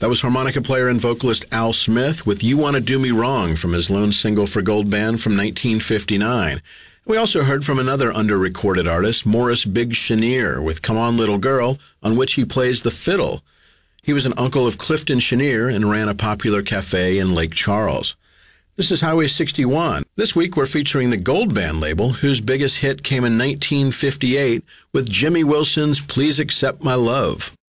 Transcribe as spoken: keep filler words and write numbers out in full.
That was harmonica player and vocalist Al Smith with You Wanna Do Me Wrong from his lone single for Gold Band from nineteen fifty-nine. We also heard from another under-recorded artist, Morris Big Chenier, with Come On Little Girl, on which he plays the fiddle. He was an uncle of Clifton Chenier and ran a popular cafe in Lake Charles. This is Highway sixty-one. This week we're featuring the Gold Band label, whose biggest hit came in nineteen fifty-eight with Jimmy Wilson's Please Accept My Love.